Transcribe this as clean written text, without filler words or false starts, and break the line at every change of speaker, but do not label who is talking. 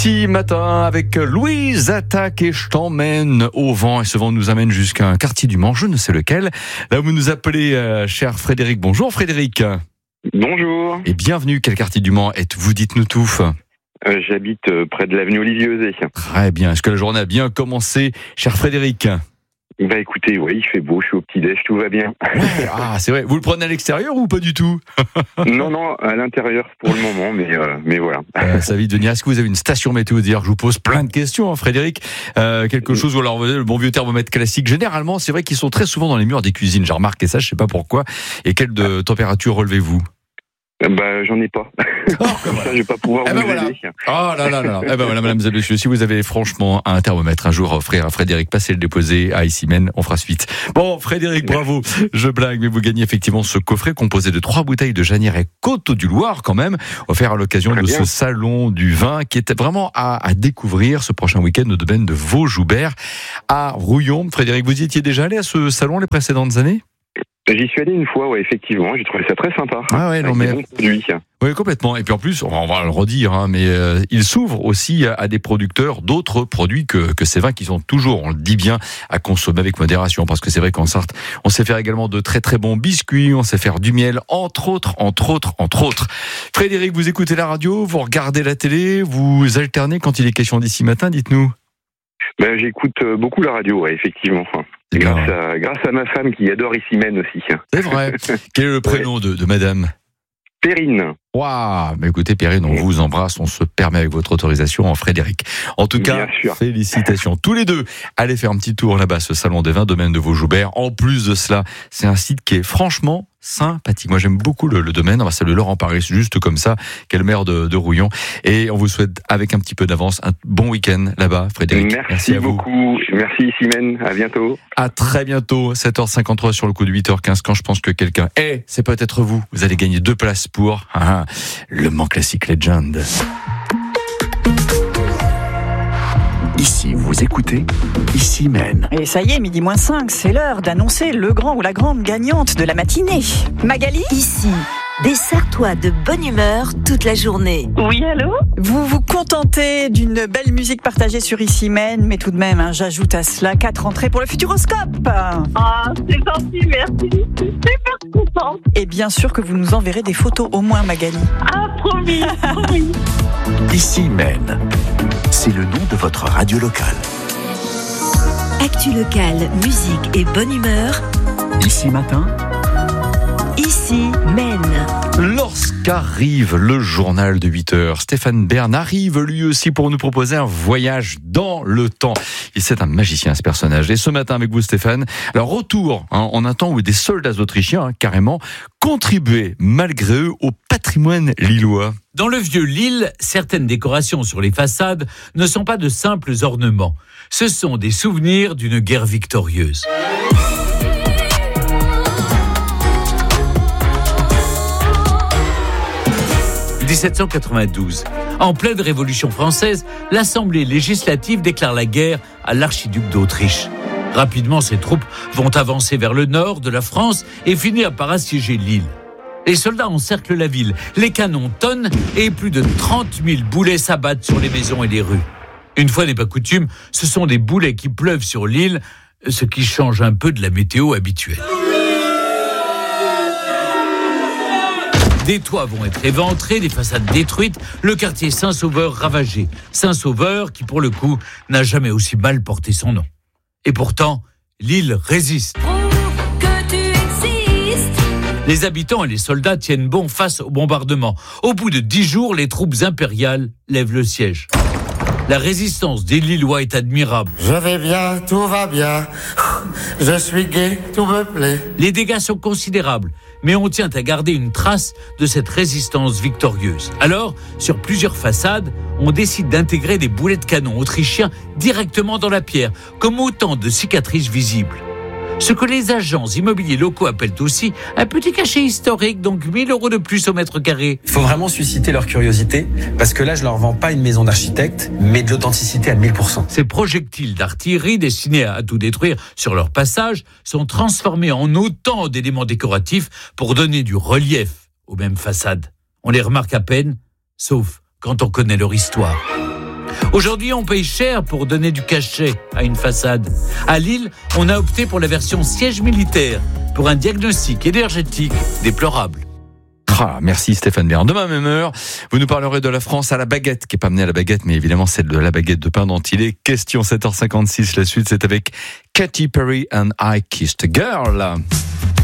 Ici matin avec Louise Attaque et je t'emmène au vent. Et ce vent nous amène jusqu'à un quartier du Mans, je ne sais lequel. Là où vous nous appelez, cher Frédéric. Bonjour Frédéric.
Bonjour.
Et bienvenue. Quel quartier du Mans êtes-vous? Dites-nous tout.
J'habite près de l'avenue Olivier-Eusé.
Très bien. Est-ce que la journée a bien commencé, cher Frédéric?
Bah écoutez, oui, il fait beau, je suis au petit-déj, tout va bien.
Ouais, c'est vrai. Vous le prenez à l'extérieur ou pas du tout?
Non, à l'intérieur pour le moment, mais voilà.
Ça va vite venir. Est-ce que vous avez une station météo? D'ailleurs, je vous pose plein de questions, hein, Frédéric. Quelque chose, ou alors le bon vieux thermomètre classique. Généralement, c'est vrai qu'ils sont très souvent dans les murs des cuisines. J'ai remarqué ça, je sais pas pourquoi. Et quelle température relevez-vous?
Bah j'en ai pas. Comme ça, je vais pas pouvoir vous aider.
Oh là là là. Eh ben voilà, mesdames et messieurs, si vous avez franchement un thermomètre un jour, offrir à Frédéric, passez le déposer à Ici-Men, on fera suite. Bon, Frédéric, bravo. Je blague, mais vous gagnez effectivement ce coffret composé de 3 bouteilles de Janieret Côte du Loir, quand même, offert à l'occasion de ce salon du vin qui était vraiment à découvrir ce prochain week-end au domaine de Vaux-Joubert à Rouillon. Frédéric, vous y étiez déjà allé à ce salon les précédentes années?
J'y suis allé une fois, ouais, effectivement, j'ai trouvé ça très sympa.
Ah ouais, non mais... Oui, complètement. Et puis en plus, on va le redire, hein, mais il s'ouvre aussi à des producteurs d'autres produits que ces vins qui sont toujours, on le dit bien, à consommer avec modération. Parce que c'est vrai qu'en Sarthe, on sait faire également de très très bons biscuits, on sait faire du miel, entre autres. Frédéric, vous écoutez la radio, vous regardez la télé, vous alternez quand il est question d'Ici Matin, dites-nous.
Ben, j'écoute beaucoup la radio, ouais, effectivement. Grâce à ma femme qui adore Ici-Men aussi.
C'est vrai. Quel est le prénom de madame?
Perrine.
Waouh, mais écoutez Perrine, on vous embrasse, on se permet avec votre autorisation en Frédéric. En tout cas, félicitations tous les deux. Allez faire un petit tour là-bas, ce salon des vins, domaine de Vaux-Joubert. En plus de cela, c'est un site qui est franchement sympathique. Moi, j'aime beaucoup le domaine. On va saluer Laurent Paris, juste comme ça, qui est le maire de Rouillon. Et on vous souhaite, avec un petit peu d'avance, un bon week-end là-bas, Frédéric.
Merci à vous. Beaucoup. Merci, Ici-Men. À bientôt.
À très bientôt. 7h53 sur le coup de 8h15. Quand je pense que quelqu'un c'est peut-être vous. Vous allez gagner 2 places pour le Mans Classic Legend.
Ici, vous écoutez Ici-Men.
Et ça y est, 12:05, c'est l'heure d'annoncer le grand ou la grande gagnante de la matinée. Magali?
Ici, dessert-toi de bonne humeur toute la journée.
Oui, allô?
Vous vous contentez d'une belle musique partagée sur Ici-Men, mais tout de même, j'ajoute à cela 4 entrées pour le Futuroscope.
Ah, c'est gentil, merci. Je suis super contente.
Et bien sûr que vous nous enverrez des photos au moins, Magali.
Ah, promis.
Ici-Men, c'est le nom de votre radio locale.
Actu locale, musique et bonne humeur.
Ici Matin.
Ici-Men.
Lorsqu'arrive le journal de 8h, Stéphane Bern arrive lui aussi pour nous proposer un voyage dans le temps. Et c'est un magicien ce personnage. Et ce matin avec vous Stéphane, alors retour en un temps où des soldats autrichiens carrément contribuaient malgré eux au patrimoine lillois.
Dans le vieux Lille, certaines décorations sur les façades ne sont pas de simples ornements. Ce sont des souvenirs d'une guerre victorieuse. « 1792. En pleine Révolution française, l'Assemblée législative déclare la guerre à l'archiduc d'Autriche. Rapidement, ses troupes vont avancer vers le nord de la France et finir par assiéger Lille. Les soldats encerclent la ville, les canons tonnent et plus de 30 000 boulets s'abattent sur les maisons et les rues. Une fois n'est pas coutume, ce sont des boulets qui pleuvent sur l'île, ce qui change un peu de la météo habituelle. Des toits vont être éventrés, des façades détruites, le quartier Saint-Sauveur ravagé. Saint-Sauveur qui, pour le coup, n'a jamais aussi mal porté son nom. Et pourtant, l'île résiste. Les habitants et les soldats tiennent bon face au bombardement. Au bout de 10 jours, les troupes impériales lèvent le siège. La résistance des Lillois est admirable.
Je vais bien, tout va bien. Je suis gai, tout me plaît.
Les dégâts sont considérables, mais on tient à garder une trace de cette résistance victorieuse. Alors, sur plusieurs façades, on décide d'intégrer des boulets de canon autrichiens directement dans la pierre, comme autant de cicatrices visibles. Ce que les agents immobiliers locaux appellent aussi un petit cachet historique, donc 1 000 € de plus au mètre carré.
Il faut vraiment susciter leur curiosité, parce que là, je leur vends pas une maison d'architecte, mais de l'authenticité à 1000%.
Ces projectiles d'artillerie destinés à tout détruire sur leur passage sont transformés en autant d'éléments décoratifs pour donner du relief aux mêmes façades. On les remarque à peine, sauf quand on connaît leur histoire. Aujourd'hui, on paye cher pour donner du cachet à une façade. À Lille, on a opté pour la version siège militaire, pour un diagnostic énergétique déplorable.
Ah, merci Stéphane Bern. Demain, même heure, vous nous parlerez de la France à la baguette, qui n'est pas menée à la baguette, mais évidemment celle de la baguette de pain d'Antilles. Question 7h56, la suite, c'est avec Katy Perry and I Kissed a Girl.